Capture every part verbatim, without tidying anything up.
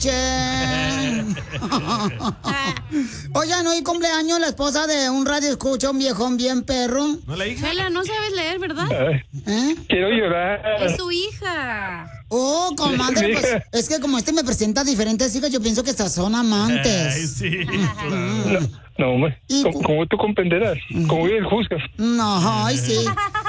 Oigan, hoy cumpleaños la esposa de un radio escucha, un viejón bien perro. ¿No la hija? Chela, no sabes leer, ¿verdad? ¿Eh? Quiero llorar. Es su hija. Oh, comadre, pues es que como este me presenta diferentes hijas, yo pienso que estas son amantes. Ay, sí. No, no hombre. Como, como tú comprenderás. Como él juzgas. No, ay, sí.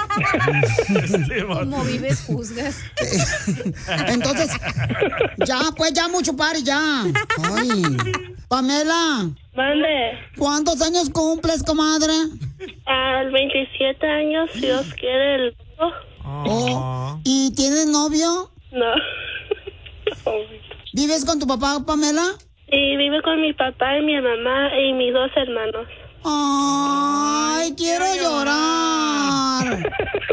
Como vives, juzgas. Entonces, ya, pues ya mucho party, ya. Ay. Pamela. Mande. ¿Cuántos años cumples, comadre? Al veintisiete años, si Dios quiere, el... Oh. ¿Y tienes novio? No. ¿Vives con tu papá, Pamela? Y vive con mi papá y mi mamá y mis dos hermanos. Ay, quiero llorar.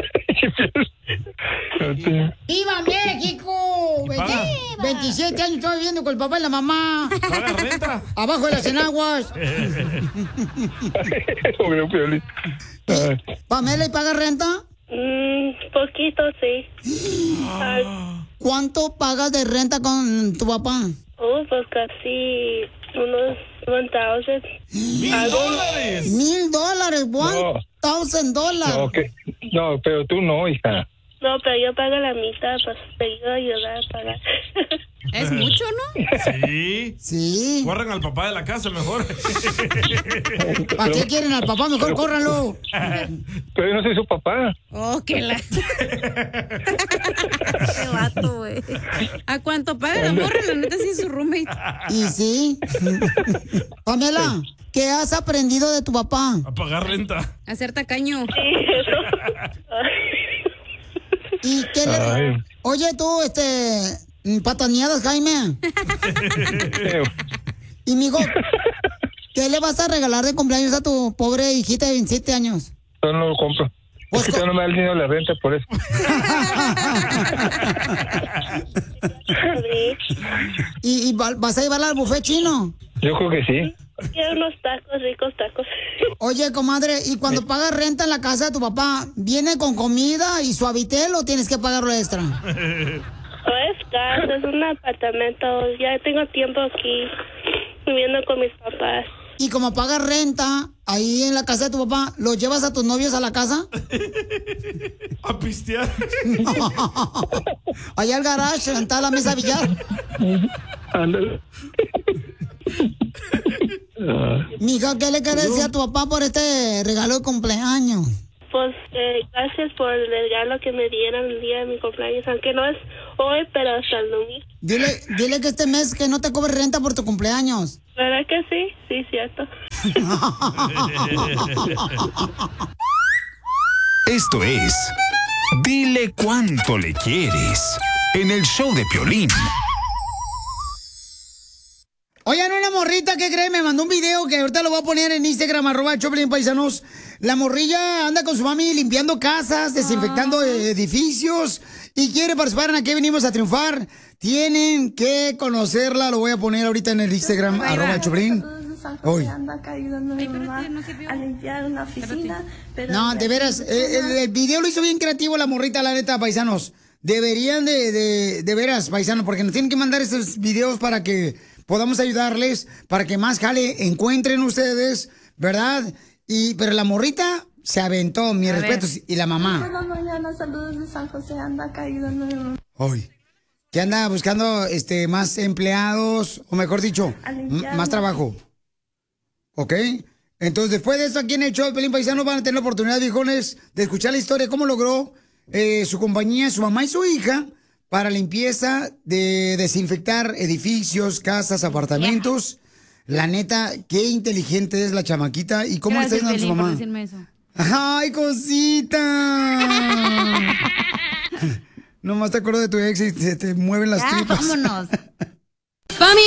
¡Viva México! veinte, veintisiete años estoy viviendo con el papá y la mamá. ¿Paga renta? Abajo de las enaguas. Pamela, ¿y paga renta? Mm, poquito, sí. Ay. ¿Cuánto pagas de renta con tu papá? Oh, pues casi unos one thousand. ¡Mil dólares! ¡Mil dólares! ¡One No. thousand dólares! No, que, no, pero tú no, hija. No, pero yo pago la mitad, pues te ayudo a ayudar a pagar. Es mucho, ¿no? Sí. Sí. Corran al papá de la casa mejor. ¿Para qué quieren al papá? Mejor córranlo. Pero yo no soy su papá. Oh, qué la... Qué vato, güey. ¿A cuánto paga la morra? La neta, sí, su roommate. Y sí. Pamela, ¿qué has aprendido de tu papá? A pagar renta. A ser tacaño. ¿Y qué le... Ay. Oye, tú, este... pataneadas, Jaime. Y, mijo, ¿qué le vas a regalar de cumpleaños a tu pobre hijita de veintisiete años? Yo no lo compro. Pues es que yo no me da el dinero de la renta, por eso. ¿Y, y va- vas a llevarla al buffet chino? Yo creo que sí. Quiero unos tacos, ricos tacos. Oye, comadre, ¿y cuando pagas renta en la casa de tu papá, viene con comida y suavitel o tienes que pagarlo extra? No es casa, es un apartamento. Ya tengo tiempo aquí viviendo con mis papás. Y como pagas renta ahí en la casa de tu papá, ¿los llevas a tus novios a la casa? A pistear. Allá al garage, sentada la mesa billar. Ándale. Mija, ¿qué le quieres decir a tu papá por este regalo de cumpleaños? Pues eh, gracias por el regalo que me dieron el día de mi cumpleaños, aunque no es hoy, pero hasta el domingo. Dile, dile que este mes que no te cobre renta por tu cumpleaños. ¿Verdad que sí? Sí, cierto. Esto es Dile Cuánto Le Quieres en el show de Piolín. Oigan, una morrita que cree, me mandó un video que ahorita lo voy a poner en Instagram, arroba Choplin Paisanos. La morrilla anda con su mami limpiando casas, desinfectando edificios y quiere participar en Aquí Venimos a Triunfar. Tienen que conocerla, lo voy a poner ahorita en el Instagram, arroba Choplin. Hoy. Anda caído mi mamá a limpiar una oficina. Pero No, de veras, el, el- el video lo hizo bien creativo la morrita, la neta, paisanos. Deberían de, de, de veras, paisanos, porque nos tienen que mandar estos videos para que podamos ayudarles, para que más jale encuentren ustedes, ¿verdad? Y, pero la morrita se aventó, mis A ver. respetos, y la mamá. Buenas mañanas, saludos de San José, anda caído mi mamá. Hoy. Que anda buscando este más empleados, o mejor dicho, A m- limpiar más una- trabajo. ¿Ok? Entonces, después de esto, aquí en el show de Pelín Paisano van a tener la oportunidad, viejones, de escuchar la historia, cómo logró eh, su compañía, su mamá y su hija, para limpieza de desinfectar edificios, casas, apartamentos. La neta, qué inteligente es la chamaquita. ¿Y cómo Gracias, está yendo su Piolín, por mamá? decirme eso. ¡Ay, cosita! Nomás te acuerdo de tu ex y se te mueven las Ya, tripas. vámonos. Familia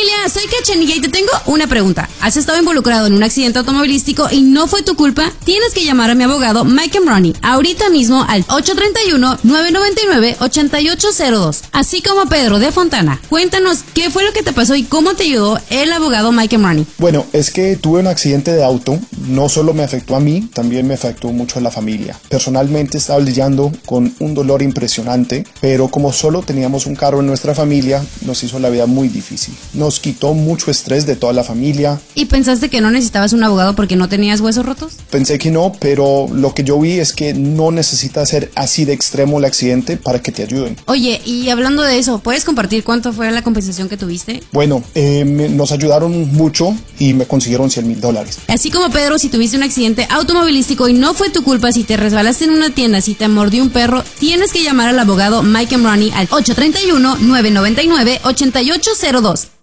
familia, soy Cachanilla y te tengo una pregunta. ¿Has estado involucrado en un accidente automovilístico y no fue tu culpa? Tienes que llamar a mi abogado Mike Emrani ahorita mismo al ocho tres uno, nueve nueve nueve, ocho ocho cero dos. Así como Pedro de Fontana. Cuéntanos qué fue lo que te pasó y cómo te ayudó el abogado Mike Emrani. Bueno, es que tuve un accidente de auto. No solo me afectó a mí, también me afectó mucho a la familia. Personalmente estaba lidiando con un dolor impresionante, pero como solo teníamos un carro en nuestra familia, nos hizo la vida muy difícil. Nos quitó mucho estrés de toda la familia. ¿Y pensaste que no necesitabas un abogado porque no tenías huesos rotos? Pensé que no, pero lo que yo vi es que no necesita ser así de extremo el accidente para que te ayuden. Oye, y hablando de eso, ¿puedes compartir cuánto fue la compensación que tuviste? Bueno, eh, me, nos ayudaron mucho y me consiguieron cien mil dólares. Así como Pedro, si tuviste un accidente automovilístico y no fue tu culpa, si te resbalaste en una tienda, si te mordió un perro, tienes que llamar al abogado Mike Emrani al ocho tres uno, nueve nueve nueve, ocho ocho cero dos.